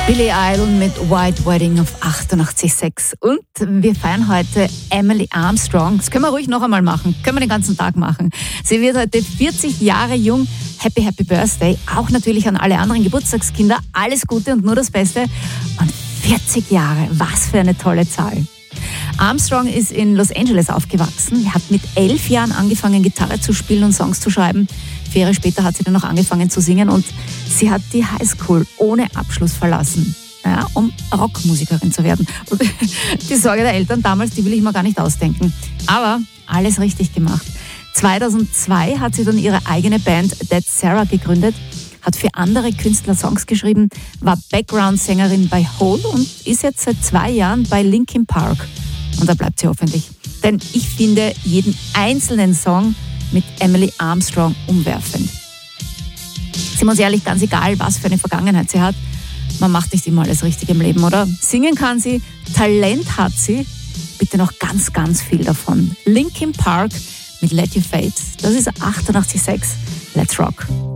Billy Idol mit White Wedding auf 88,6. Und wir feiern heute Emily Armstrong. Das können wir ruhig noch einmal machen. Können wir den ganzen Tag machen. Sie wird heute 40 Jahre jung. Happy, happy Birthday. Auch natürlich an alle anderen Geburtstagskinder. Alles Gute und nur das Beste. Und 40 Jahre. Was für eine tolle Zahl. Armstrong ist in Los Angeles aufgewachsen. Er hat mit 11 Jahren angefangen, Gitarre zu spielen und Songs zu schreiben. 4 Jahre später hat sie dann noch angefangen zu singen und sie hat die Highschool ohne Abschluss verlassen, ja, um Rockmusikerin zu werden. Und die Sorge der Eltern damals, die will ich mir gar nicht ausdenken. Aber alles richtig gemacht. 2002 hat sie dann ihre eigene Band Dead Sarah gegründet, hat für andere Künstler Songs geschrieben, war Background-Sängerin bei Hole und ist jetzt seit 2 Jahren bei Linkin Park. Und da bleibt sie hoffentlich. Denn ich finde jeden einzelnen Song mit Emily Armstrong umwerfend. Sind wir uns ehrlich, ganz egal, was für eine Vergangenheit sie hat, man macht nicht immer alles richtig im Leben, oder? Singen kann sie, Talent hat sie, bitte noch ganz, ganz viel davon. Linkin Park mit Let You Fade, das ist 88,6. Let's Rock.